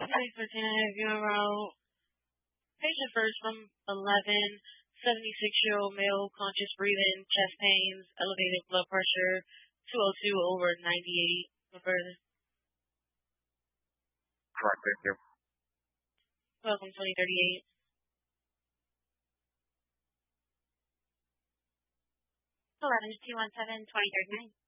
Thanks for taking around. Patient first from 11, 76-year-old male, conscious breathing, chest pains, elevated blood pressure, 202 over 98. Further. Correct, thank you. Welcome, 2038. 11-217-2039.